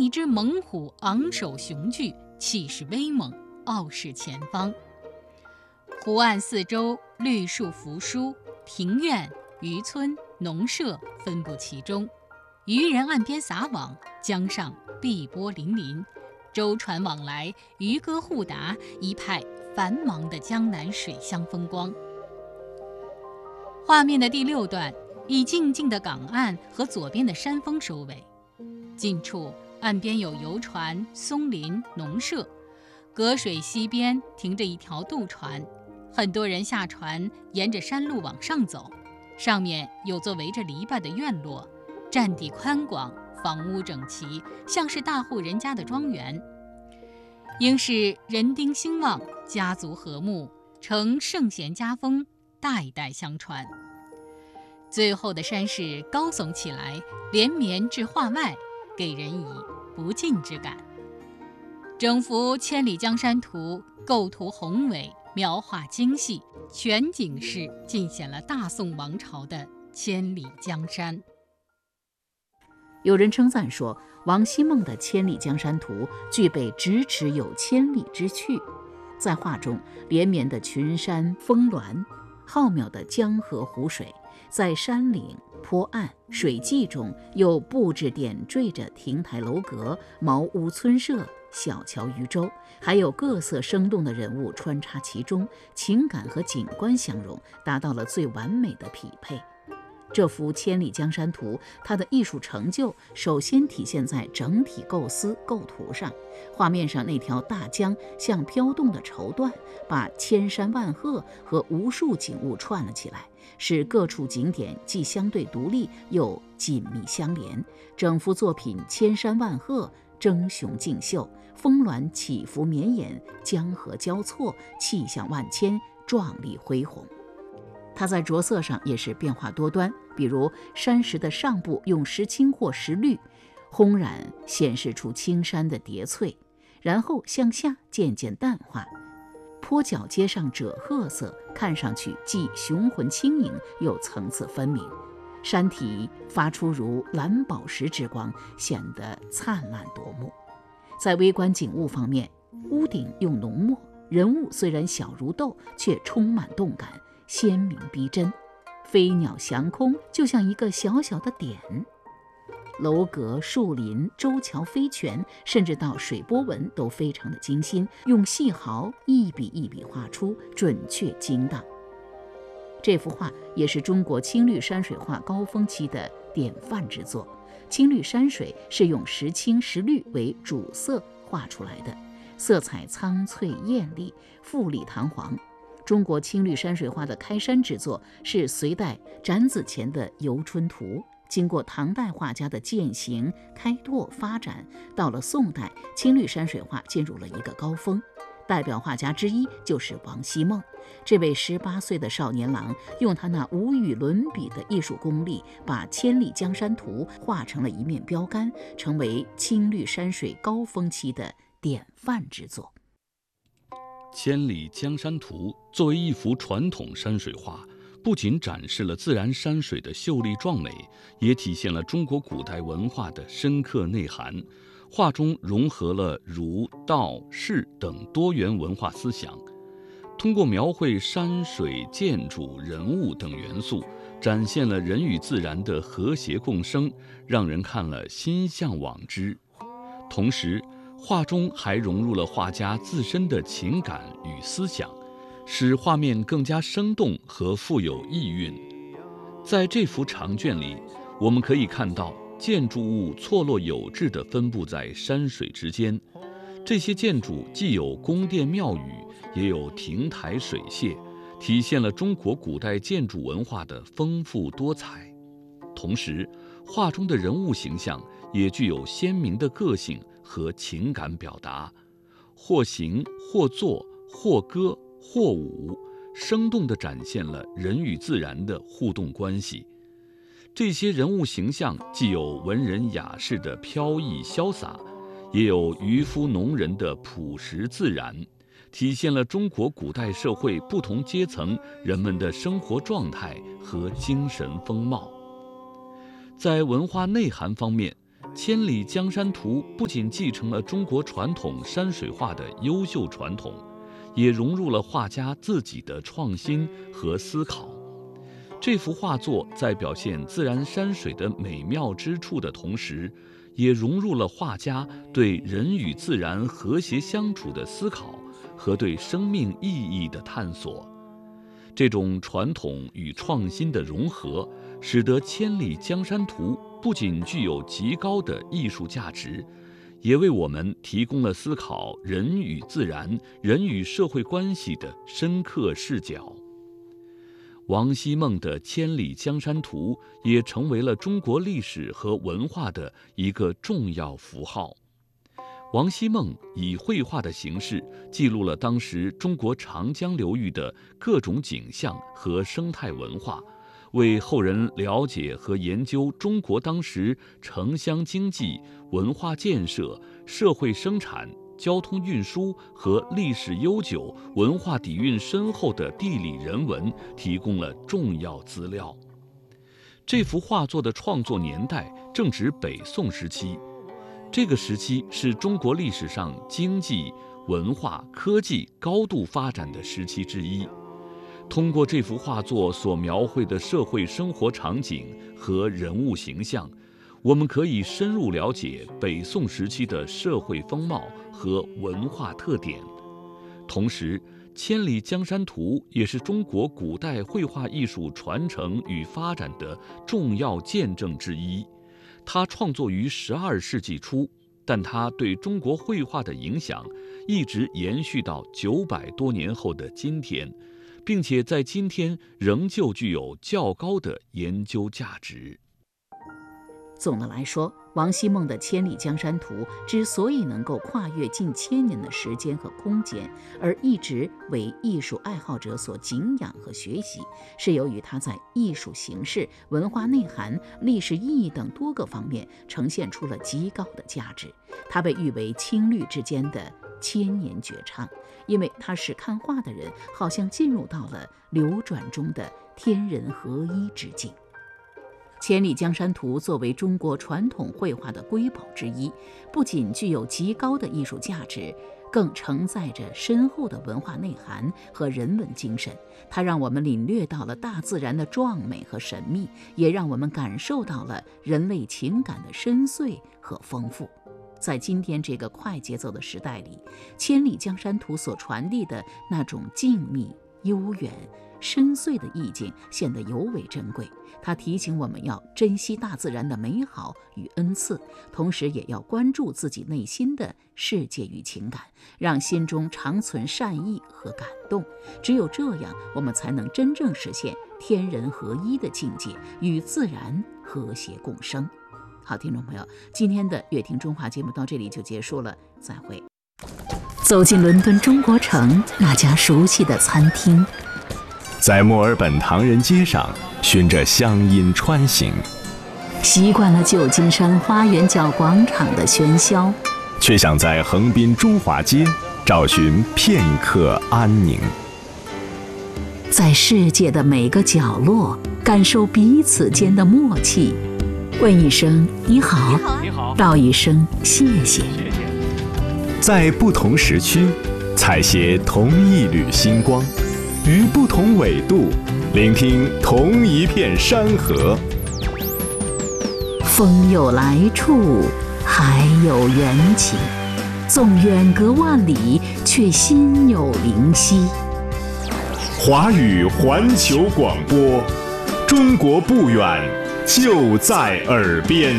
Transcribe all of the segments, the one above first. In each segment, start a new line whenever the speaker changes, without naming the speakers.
一只猛虎昂首雄踞，气势威猛，傲视前方。湖岸四周绿树扶疏，庭院、渔村、农舍分布其中，渔人岸边撒网，江上碧波粼粼，舟船往来，渔歌互答，一派繁忙的江南水乡风光。画面的第6段以静静的港岸和左边的山峰收尾，近处岸边有游船、松林、农舍，隔水西边停着一条渡船，很多人下船，沿着山路往上走，上面有座围着篱笆的院落，占地宽广，房屋整齐，像是大户人家的庄园。应是人丁兴旺，家族和睦，承圣贤家风，代代相传。最后的山势高耸起来，连绵至画外，给人以不尽之感。整幅《千里江山图》构图宏伟，描画精细，全景式尽显了大宋王朝的千里江山。
有人称赞说，王希孟的《千里江山图》具备咫尺有千里之趣。在画中，连绵的群山峰峦，浩渺的江河湖水，在山岭、坡岸、水迹中又布置点缀着亭台楼阁、茅屋村舍、小桥渔舟，还有各色生动的人物穿插其中，情感和景观相融，达到了最完美的匹配。这幅《千里江山图》，它的艺术成就首先体现在整体构思构图上。画面上那条大江像飘动的绸缎，把千山万壑和无数景物串了起来，使各处景点既相对独立又紧密相连。整幅作品千山万壑，争雄竞秀，峰峦起伏绵延，江河交错，气象万千，壮丽恢宏。它在着色上也是变化多端，比如山石的上部用石青或石绿烘染，显示出青山的叠翠，然后向下渐渐淡化。坡脚接上赭褐色，看上去既雄浑轻盈，又层次分明。山体发出如蓝宝石之光，显得灿烂夺目。在微观景物方面，屋顶用浓墨，人物虽然小如豆，却充满动感，鲜明逼真，飞鸟翔空，就像一个小小的点。楼阁、树林、舟桥、飞泉，甚至到水波纹都非常的精心，用细毫一笔一笔画出，准确精当。这幅画也是中国青绿山水画高峰期的典范之作。青绿山水是用石青、石绿为主色画出来的，色彩苍翠艳丽，富丽堂皇。中国青绿山水画的开山之作是隋代展子虔的《游春图》，经过唐代画家的践行、开拓、发展，到了宋代，青绿山水画进入了一个高峰。代表画家之一就是王希孟，这位18岁的少年郎，用他那无与伦比的艺术功力，把《千里江山图》画成了一面标杆，成为青绿山水高峰期的典范之作。
《千里江山图》作为一幅传统山水画，不仅展示了自然山水的秀丽壮美，也体现了中国古代文化的深刻内涵。画中融合了儒、道、释等多元文化思想，通过描绘山水、建筑、人物等元素，展现了人与自然的和谐共生，让人看了心向往之。同时，画中还融入了画家自身的情感与思想，使画面更加生动和富有意蕴。在这幅长卷里，我们可以看到建筑物错落有致地分布在山水之间，这些建筑既有宫殿庙宇，也有亭台水榭，体现了中国古代建筑文化的丰富多彩。同时，画中的人物形象也具有鲜明的个性和情感表达，或行或坐或歌或舞，生动地展现了人与自然的互动关系。这些人物形象既有文人雅士的飘逸潇洒，也有渔夫农人的朴实自然，体现了中国古代社会不同阶层人们的生活状态和精神风貌。在文化内涵方面， 千里江山图不仅继承了中国传统山水画的优秀传统，也融入了画家自己的创新和思考。这幅画作在表现自然山水的美妙之处的同时，也融入了画家对人与自然和谐相处的思考和对生命意义的探索。这种传统与创新的融合，使得《千里江山图》不仅具有极高的艺术价值，也为我们提供了思考人与自然、人与社会关系的深刻视角。王希孟的《千里江山图》也成为了中国历史和文化的一个重要符号。王希孟以绘画的形式记录了当时中国长江流域的各种景象和生态文化，为后人了解和研究中国当时城乡经济、文化建设、社会生产、交通运输和历史悠久、文化底蕴深厚的地理人文提供了重要资料。这幅画作的创作年代正值北宋时期，这个时期是中国历史上经济、文化、科技高度发展的时期之一。通过这幅画作所描绘的社会生活场景和人物形象，我们可以深入了解北宋时期的社会风貌和文化特点。同时，《千里江山图》也是中国古代绘画艺术传承与发展的重要见证之一。它创作于12世纪初，但它对中国绘画的影响一直延续到900多年后的今天，并且在今天仍旧具有较高的研究价值。
总的来说，王希孟的《千里江山图》之所以能够跨越近千年的时间和空间，而一直为艺术爱好者所敬仰和学习，是由于它在艺术形式、文化内涵、历史意义等多个方面呈现出了极高的价值。它被誉为青绿之间的千年绝唱，因为它使看画的人好像进入到了流转中的天人合一之境。《千里江山图》作为中国传统绘画的瑰宝之一，不仅具有极高的艺术价值，更承载着深厚的文化内涵和人文精神。它让我们领略到了大自然的壮美和神秘，也让我们感受到了人类情感的深邃和丰富。在今天这个快节奏的时代里，《千里江山图》所传递的那种静谧、悠远、深邃的意境显得尤为珍贵。它提醒我们要珍惜大自然的美好与恩赐，同时也要关注自己内心的世界与情感，让心中常存善意和感动。只有这样，我们才能真正实现天人合一的境界，与自然和谐共生。好，听众朋友，今天的乐听中华节目到这里就结束了，再会。走进伦敦中国城那家熟悉的餐厅，
在墨尔本唐人街上循着乡音穿行，
习惯了旧金山花园角广场的喧嚣，
却想在横滨中华街找寻片刻安宁。
在世界的每个角落感受彼此间的默契，问一声你好，道一声谢谢。
在不同时区采撷同一缕星光，于不同纬度聆听同一片山河。
风有来处，海有缘起，纵远隔万里，却心有灵犀。
华语环球广播，中国不远，就在耳边。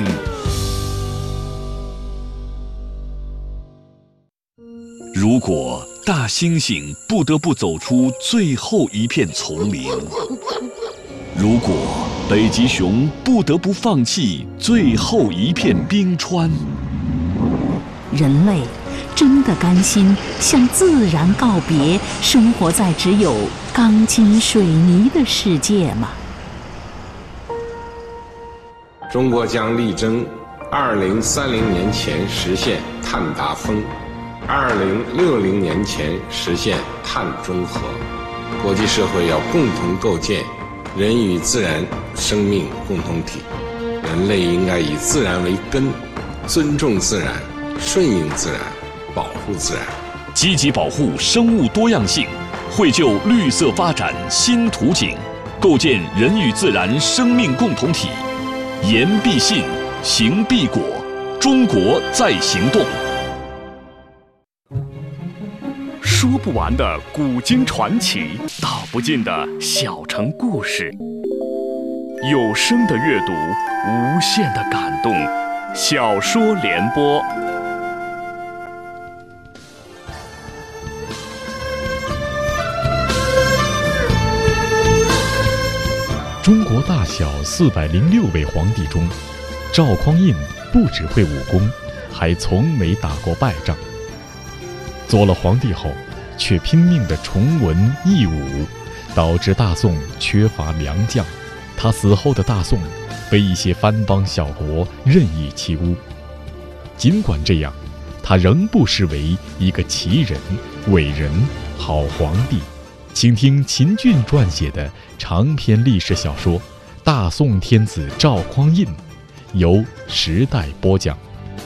如果大猩猩不得不走出最后一片丛林，如果北极熊不得不放弃最后一片冰川，
人类真的甘心向自然告别，生活在只有钢筋水泥的世界吗？
中国将力争2030年前实现碳达峰，2060年前实现碳中和。国际社会要共同构建人与自然生命共同体，人类应该以自然为根， 尊重自然，顺应自然，保护自然，
积极保护生物多样性，绘就绿色发展新图景，构建人与自然生命共同体。言必信，行必果，中国在行动。
说不完的古今传奇，道不尽的小城故事。有声的阅读，无限的感动。小说联播。
中国大小406位皇帝中，赵匡胤不只会武功，还从没打过败仗。做了皇帝后，却拼命地崇文抑武，导致大宋缺乏良将。他死后的大宋被一些藩邦小国任意欺侮。尽管这样，他仍不失为一个奇人、伟人、好皇帝。请听秦俊撰写的长篇历史小说《大宋天子赵匡胤》，由时代播讲。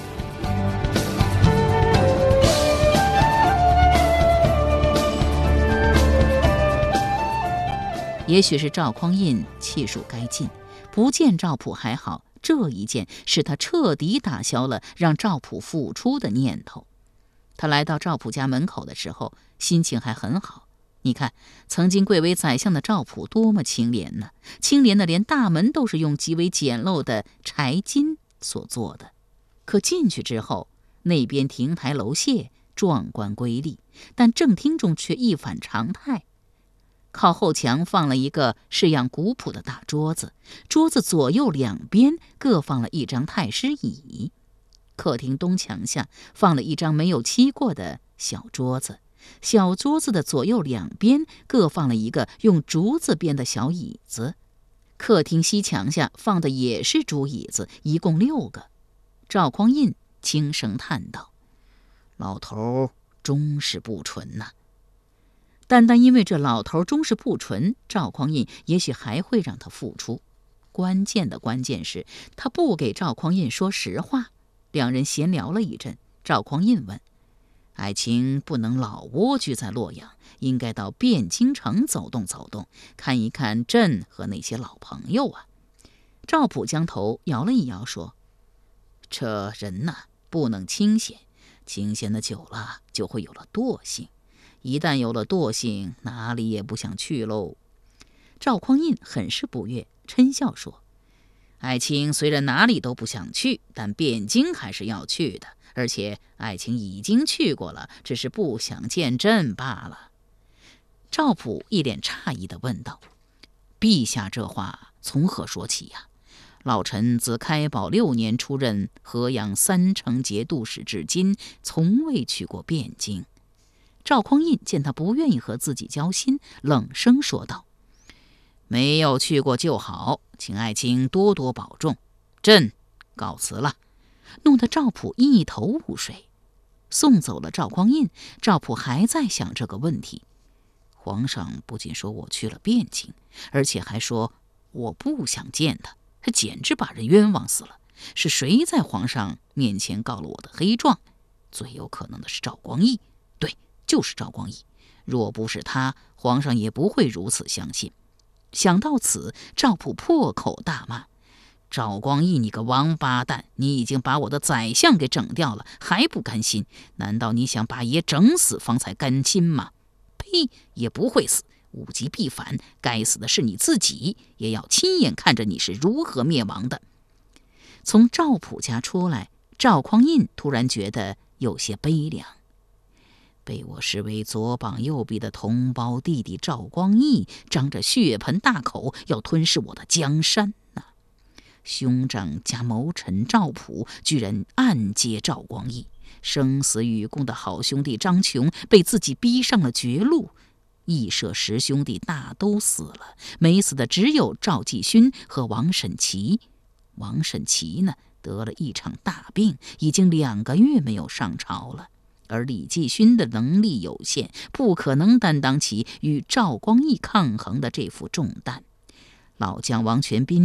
也许是赵匡胤气数该尽，不见赵普还好，这一件使他彻底打消了让赵普复出的念头。他来到赵普家门口的时候，心情还很好。你看，曾经贵为宰相的赵普多么清廉呢，清廉的连大门都是用极为简陋的柴金所做的。可进去之后，那边亭台楼榭壮观瑰丽，但正厅中却一反常态。靠后墙放了一个式样古朴的大桌子，桌子左右两边各放了一张太师椅。客厅东墙下放了一张没有漆过的小桌子，小桌子的左右两边各放了一个用竹子编的小椅子。客厅西墙下放的也是竹椅子，一共6个。赵匡胤轻声叹道：“老头终是不纯呐。”单因为这老头终是不纯，赵匡胤也许还会让他复出。关键是他不给赵匡胤说实话。两人闲聊了一阵，赵匡胤问：“爱卿不能老蜗居在洛阳，应该到汴京城走动走动，看一看朕和那些老朋友啊。”赵普将头摇了一摇，说：“这人呐，不能清闲，清闲的久了就会有了惰性。一旦有了惰性，哪里也不想去喽。”赵匡胤很是不悦，嗔笑说：“爱卿虽然哪里都不想去，但汴京还是要去的，而且爱卿已经去过了，只是不想见朕罢了。”赵普一脸诧异地问道：“陛下这话从何说起呀？老臣自开宝6年出任河阳3城节度使至今，从未去过汴京。”赵匡胤见他不愿意和自己交心，冷声说道：“没有去过就好，请爱卿多多保重，朕告辞了。”弄得赵普一头雾水。送走了赵匡胤，赵普还在想这个问题。皇上不仅说我去了汴京，而且还说我不想见他，他简直把人冤枉死了。是谁在皇上面前告了我的黑状？最有可能的是赵光义，对，就是赵光义。若不是他，皇上也不会如此相信。想到此，赵普破口大骂：“赵光义，你个王八蛋！你已经把我的宰相给整掉了，还不甘心？难道你想把爷整死方才甘心吗？呸！也不会死，物极必反，该死的是你自己，也要亲眼看着你是如何灭亡的。”从赵普家出来，赵匡胤突然觉得有些悲凉。被我视为左膀右臂的同胞弟弟赵光义，张着血盆大口要吞噬我的江山呐！兄长加谋臣赵普居然暗接赵光义，生死与共的好兄弟张琼被自己逼上了绝路。义社10兄弟大都死了，没死的只有赵继勋和王审琦。王审琦呢，得了一场大病，已经2个月没有上朝了。而李继勋的能力有限，不可能担当起与赵光义抗衡的这副重担。老将王全斌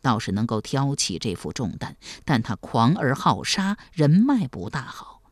倒是能够挑起这副重担，但他狂而好杀，人脉不大好。